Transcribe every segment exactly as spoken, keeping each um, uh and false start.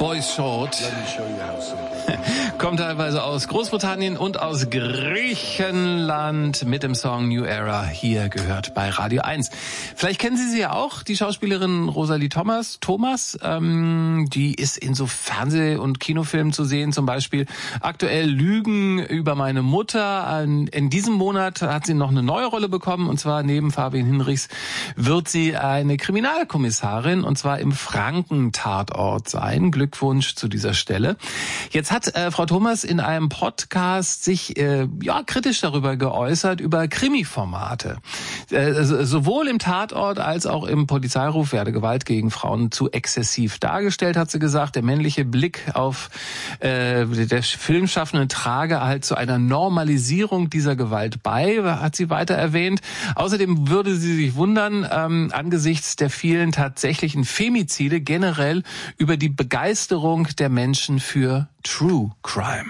Boys Short. Kommt teilweise aus Großbritannien und aus Griechenland mit dem Song New Era. Hier gehört bei Radio eins. Vielleicht kennen Sie sie ja auch, die Schauspielerin Rosalie Thomas. Thomas, ähm, die ist in so Fernseh- und Kinofilmen zu sehen, zum Beispiel aktuell Lügen über meine Mutter. In diesem Monat hat sie noch eine neue Rolle bekommen, und zwar neben Fabian Hinrichs wird sie eine Kriminalkommissarin, und zwar im Franken-Tatort sein. Glückwunsch zu dieser Stelle. Jetzt hat äh, Frau Thomas in einem Podcast sich äh, ja kritisch darüber geäußert, über Krimi-Formate. Äh, sowohl im Tatort als auch im Polizeiruf werde Gewalt gegen Frauen zu exzessiv dargestellt, hat sie gesagt. Der männliche Blick auf äh, der Filmschaffenden trage halt zu einer Normalisierung dieser Gewalt bei, hat sie weiter erwähnt. Außerdem würde sie sich wundern, ähm, angesichts der vielen tatsächlichen Femizide generell über die Begeisterung der Menschen für True Crime.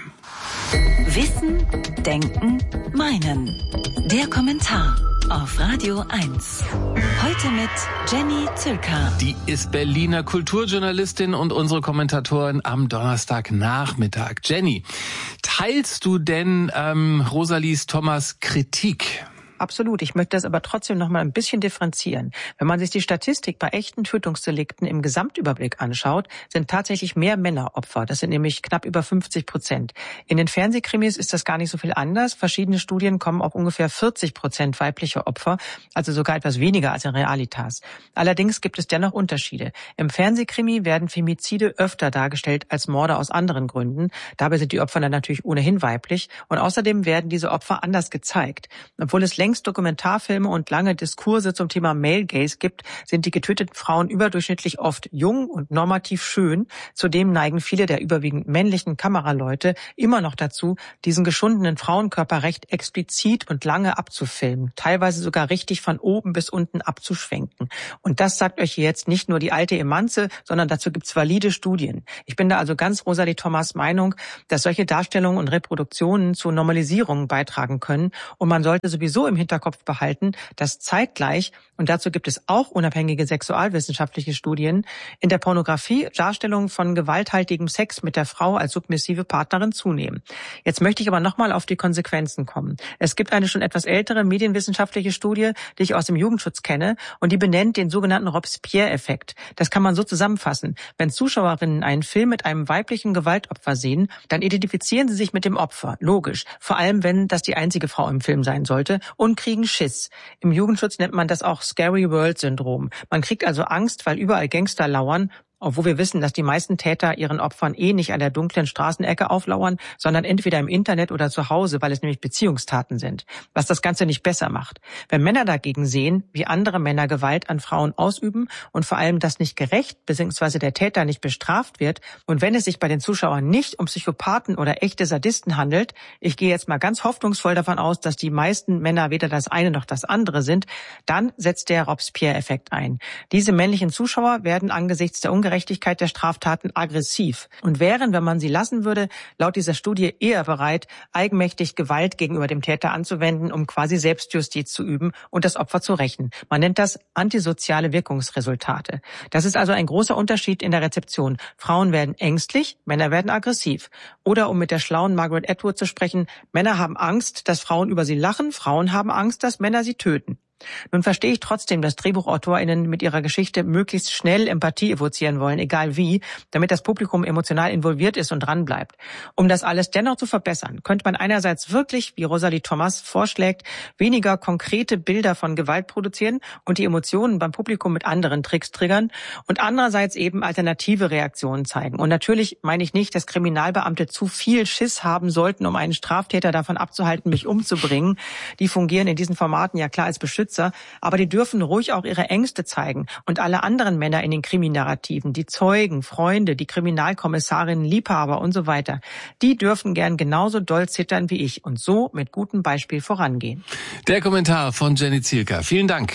Wissen, Denken, Meinen. Der Kommentar auf Radio eins. Heute mit Jenny Zülker. Die ist Berliner Kulturjournalistin und unsere Kommentatorin am Donnerstagnachmittag. Jenny, teilst du denn ähm, Rosalies Thomas Kritik? Absolut. Ich möchte das aber trotzdem noch mal ein bisschen differenzieren. Wenn man sich die Statistik bei echten Tötungsdelikten im Gesamtüberblick anschaut, sind tatsächlich mehr Männer Opfer. Das sind nämlich knapp über fünfzig Prozent. In den Fernsehkrimis ist das gar nicht so viel anders. Verschiedene Studien kommen auf ungefähr vierzig Prozent weibliche Opfer, also sogar etwas weniger als in Realitas. Allerdings gibt es dennoch Unterschiede. Im Fernsehkrimi werden Femizide öfter dargestellt als Morde aus anderen Gründen. Dabei sind die Opfer dann natürlich ohnehin weiblich. Und außerdem werden diese Opfer anders gezeigt. Obwohl es längst Dokumentarfilme und lange Diskurse zum Thema Male Gaze gibt, sind die getöteten Frauen überdurchschnittlich oft jung und normativ schön. Zudem neigen viele der überwiegend männlichen Kameraleute immer noch dazu, diesen geschundenen Frauenkörper recht explizit und lange abzufilmen, teilweise sogar richtig von oben bis unten abzuschwenken. Und das sagt euch hier jetzt nicht nur die alte Emanze, sondern dazu gibt's valide Studien. Ich bin da also ganz Rosalie Thomas' Meinung, dass solche Darstellungen und Reproduktionen zu Normalisierungen beitragen können, und man sollte sowieso im Hinterkopf behalten, dass zeitgleich, und dazu gibt es auch unabhängige sexualwissenschaftliche Studien, in der Pornografie Darstellungen von gewalthaltigem Sex mit der Frau als submissive Partnerin zunehmen. Jetzt möchte ich aber nochmal auf die Konsequenzen kommen. Es gibt eine schon etwas ältere medienwissenschaftliche Studie, die ich aus dem Jugendschutz kenne, und die benennt den sogenannten Robespierre-Effekt. Das kann man so zusammenfassen. Wenn Zuschauerinnen einen Film mit einem weiblichen Gewaltopfer sehen, dann identifizieren sie sich mit dem Opfer. Logisch. Vor allem, wenn das die einzige Frau im Film sein sollte, und kriegen Schiss. Im Jugendschutz nennt man das auch Scary World Syndrom. Man kriegt also Angst, weil überall Gangster lauern, obwohl wir wissen, dass die meisten Täter ihren Opfern eh nicht an der dunklen Straßenecke auflauern, sondern entweder im Internet oder zu Hause, weil es nämlich Beziehungstaten sind, was das Ganze nicht besser macht. Wenn Männer dagegen sehen, wie andere Männer Gewalt an Frauen ausüben und vor allem das nicht gerecht bzw. der Täter nicht bestraft wird, und wenn es sich bei den Zuschauern nicht um Psychopathen oder echte Sadisten handelt, ich gehe jetzt mal ganz hoffnungsvoll davon aus, dass die meisten Männer weder das eine noch das andere sind, dann setzt der Robespierre-Effekt ein. Diese männlichen Zuschauer werden angesichts der Ungerechtigkeit Gerechtigkeit der Straftaten aggressiv und wären, wenn man sie lassen würde, laut dieser Studie eher bereit, eigenmächtig Gewalt gegenüber dem Täter anzuwenden, um quasi Selbstjustiz zu üben und das Opfer zu rächen. Man nennt das antisoziale Wirkungsresultate. Das ist also ein großer Unterschied in der Rezeption. Frauen werden ängstlich, Männer werden aggressiv. Oder um mit der schlauen Margaret Atwood zu sprechen, Männer haben Angst, dass Frauen über sie lachen, Frauen haben Angst, dass Männer sie töten. Nun verstehe ich trotzdem, dass DrehbuchautorInnen mit ihrer Geschichte möglichst schnell Empathie evozieren wollen, egal wie, damit das Publikum emotional involviert ist und dranbleibt. Um das alles dennoch zu verbessern, könnte man einerseits wirklich, wie Rosalie Thomas vorschlägt, weniger konkrete Bilder von Gewalt produzieren und die Emotionen beim Publikum mit anderen Tricks triggern und andererseits eben alternative Reaktionen zeigen. Und natürlich meine ich nicht, dass Kriminalbeamte zu viel Schiss haben sollten, um einen Straftäter davon abzuhalten, mich umzubringen. Die fungieren in diesen Formaten ja klar als Beschützer, aber die dürfen ruhig auch ihre Ängste zeigen. Und alle anderen Männer in den Kriminarrativen, die Zeugen, Freunde, die Kriminalkommissarinnen, Liebhaber und so weiter, die dürfen gern genauso doll zittern wie ich und so mit gutem Beispiel vorangehen. Der Kommentar von Jenny Zülker. Vielen Dank.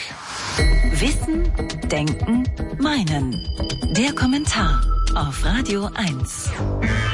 Wissen, Denken, Meinen. Der Kommentar auf Radio eins.